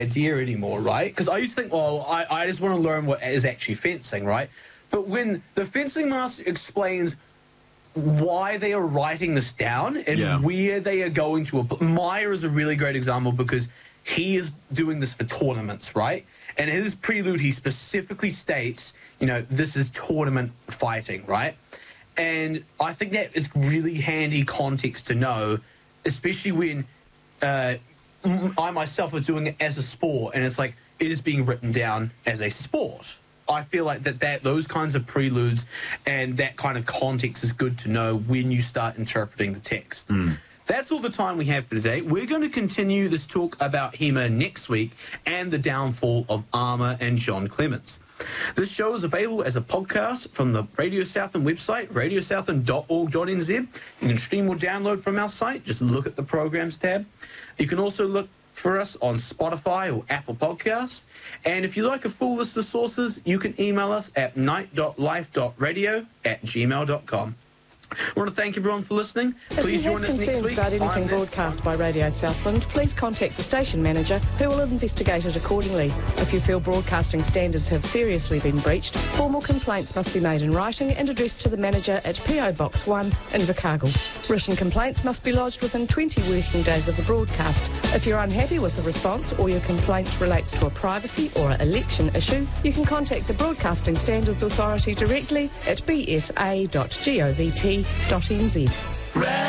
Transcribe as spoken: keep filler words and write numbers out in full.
idea anymore, right? Because I used to think, well, I, I just want to learn what is actually fencing, right? But when the fencing master explains why they are writing this down and Yeah. where they are going to, Maya is a really great example because he is doing this for tournaments, right? And in his prelude, he specifically states, you know, this is tournament fighting, right? And I think that is really handy context to know, especially when uh, I myself are doing it as a sport, and it's like it is being written down as a sport. I feel like that, that those kinds of preludes and that kind of context is good to know when you start interpreting the text. Mm. That's all the time we have for today. We're going to continue this talk about HEMA next week and the downfall of Armour and John Clements. This show is available as a podcast from the Radio Southland website, radio southland dot org dot n z. You can stream or download from our site. Just look at the programs tab. You can also look for us on Spotify or Apple Podcasts. And if you like a full list of sources, you can email us at night dot life dot radio at gmail dot com. I want to thank everyone for listening. Please join us next week. If you have concerns about anything broadcast by Radio Southland, please contact the station manager who will investigate it accordingly. If you feel broadcasting standards have seriously been breached, formal complaints must be made in writing and addressed to the manager at P O Box one in Invercargill. Written complaints must be lodged within twenty working days of the broadcast. If you're unhappy with the response or your complaint relates to a privacy or election issue, you can contact the Broadcasting Standards Authority directly at b s a dot govt dot n z.